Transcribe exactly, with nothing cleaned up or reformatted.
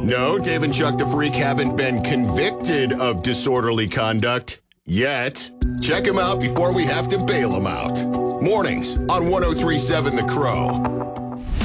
No, Dave and Chuck the Freak haven't been convicted of disorderly conduct yet. Check them out before we have to bail them out. Mornings on one oh three point seven The Crow.